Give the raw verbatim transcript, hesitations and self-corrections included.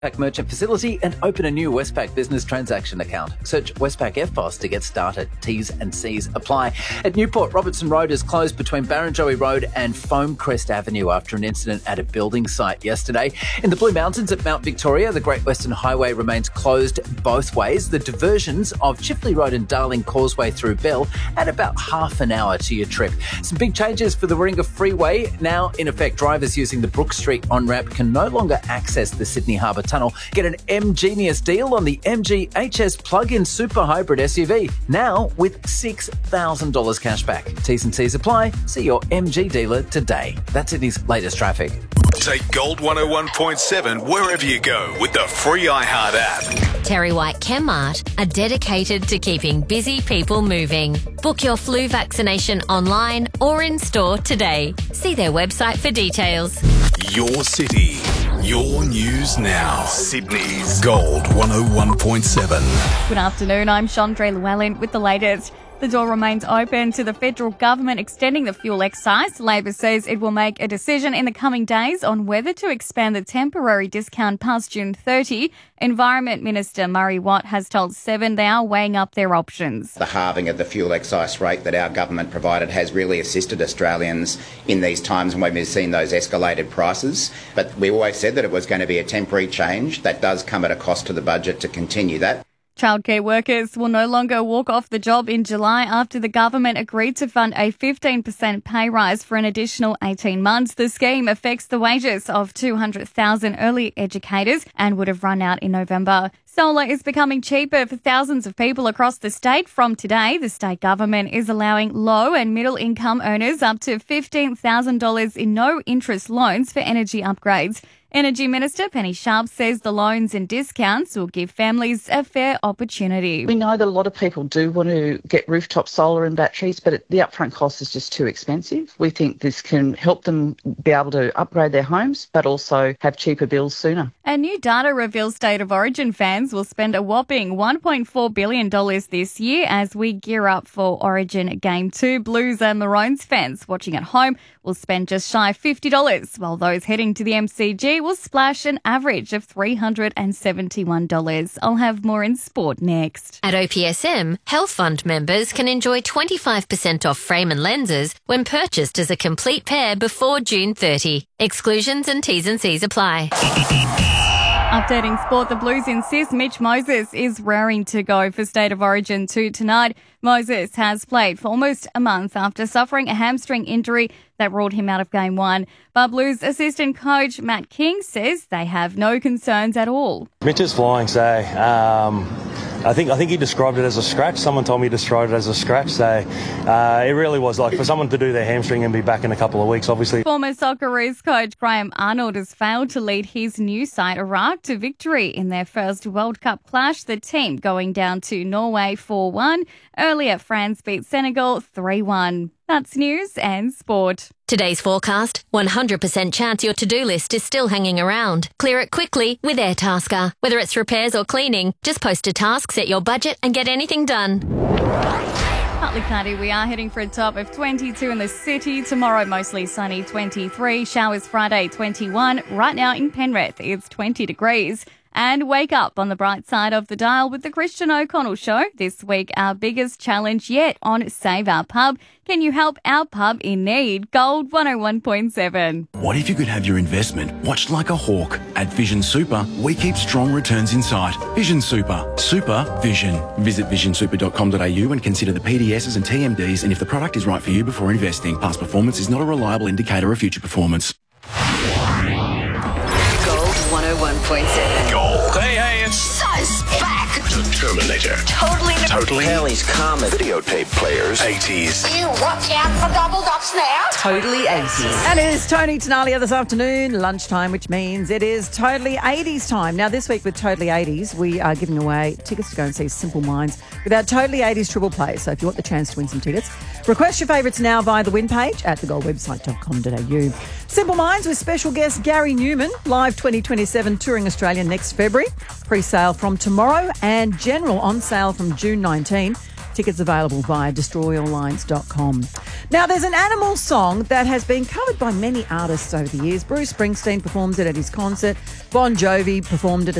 Westpac merchant facility and open a new Westpac business transaction account. Search Westpac F B O S to get started. T's and C's apply. At Newport, Robertson Road is closed between Barrenjoey Road and Foamcrest Avenue after an incident at a building site yesterday. In the Blue Mountains at Mount Victoria, the Great Western Highway remains closed both ways. The diversions of Chifley Road and Darling Causeway through Bell add about half an hour to your trip. Some big changes for the Warringah Freeway. Now in effect, drivers using the Brook Street on-ramp can no longer access the Sydney Harbour Tunnel. Get an M-Genius deal on the M G H S plug-in super hybrid S U V, now with six thousand dollars cash back. T's and C's apply. See your M G dealer today. That's Sydney's latest traffic. Take Gold one oh one point seven wherever you go with the free iHeart app. Terry White Chemmart are dedicated to keeping busy people moving. Book your flu vaccination online or in store today. See their website for details. Your city, your news now. Sydney's Gold one oh one point seven. Good afternoon, I'm Chandra Llewellyn with the latest. The door remains open to the federal government extending the fuel excise. Labor says it will make a decision in the coming days on whether to expand the temporary discount past June thirtieth. Environment Minister Murray Watt has told Seven they are weighing up their options. The halving of the fuel excise rate that our government provided has really assisted Australians in these times when we've seen those escalated prices. But we always said that it was going to be a temporary change. That does come at a cost to the budget to continue that. Childcare workers will no longer walk off the job in July after the government agreed to fund a fifteen percent pay rise for an additional eighteen months. The scheme affects the wages of two hundred thousand early educators and would have run out in November. Solar is becoming cheaper for thousands of people across the state. From today, the state government is allowing low and middle income earners up to fifteen thousand dollars in no-interest loans for energy upgrades. Energy Minister Penny Sharp says the loans and discounts will give families a fair opportunity. We know that a lot of people do want to get rooftop solar and batteries, but the upfront cost is just too expensive. We think this can help them be able to upgrade their homes, but also have cheaper bills sooner. And new data reveals State of Origin fans will spend a whopping one point four billion dollars this year as we gear up for Origin Game two. Blues and Maroons fans watching at home will spend just shy of fifty dollars, while those heading to the M C G will splash an average of three hundred seventy-one dollars. I'll have more in sport next. At O P S M, Health Fund members can enjoy twenty-five percent off frame and lenses when purchased as a complete pair before June thirtieth. Exclusions and T's and C's apply. Updating sport, the Blues insist Mitch Moses is raring to go for State of Origin two tonight. Moses has played for almost a month after suffering a hamstring injury that ruled him out of game one. But Blues assistant coach Matt King says they have no concerns at all. Mitch is flying, so um, I think I think he described it as a scratch. Someone told me he described it as a scratch, so uh, it really was like for someone to do their hamstring and be back in a couple of weeks, obviously. Former Socceroos coach Graham Arnold has failed to lead his new side Iraq to victory in their first World Cup clash, the team going down to Norway four one. Earlier, France beat Senegal three one. That's news and sport. Today's forecast, one hundred percent chance your to-do list is still hanging around. Clear it quickly with Airtasker. Whether it's repairs or cleaning, just post a task, set your budget and get anything done. Partly cloudy, we are heading for a top of twenty-two in the city. Tomorrow, mostly sunny, twenty-three. Showers Friday, twenty-one. Right now in Penrith, it's twenty degrees. And wake up on the bright side of the dial with the Christian O'Connell Show. This week, our biggest challenge yet on Save Our Pub. Can you help our pub in need? Gold one oh one point seven. What if you could have your investment watched like a hawk? At Vision Super, we keep strong returns in sight. Vision Super. Super Vision. Visit vision super dot com dot a u and consider the P D Ss and T M Ds and if the product is right for you before investing. Past performance is not a reliable indicator of future performance. Gold one oh one point seven. Gold. Hey, hey, it's So back. the Terminator. Totally. Totally. Kelly's Comet. Videotape players. eighties. You watch out for double ducks now. Totally eighties. And it is Tony Tenalia this afternoon, lunchtime, which means it is Totally eighties time. Now, this week with Totally eighties, we are giving away tickets to go and see Simple Minds with our Totally eighties triple play. So if you want the chance to win some tickets, request your favourites now via the win page at the gold website dot com dot a u. Simple Minds with special guest Gary Newman, live twenty twenty-seven, touring Australia next February. Pre-sale from tomorrow and general on sale from June nineteenth. Tickets available via destroy all lines dot com. Now, there's an animal song that has been covered by many artists over the years. Bruce Springsteen performs it at his concert. Bon Jovi performed it